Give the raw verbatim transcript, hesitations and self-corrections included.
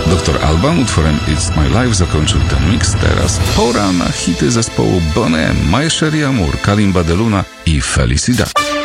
doktor Alban utworem It's My Life zakończył ten mix. Teraz pora na hity zespołu Boney M, My Sherry Amour, Kalimba de Luna i Felicidad.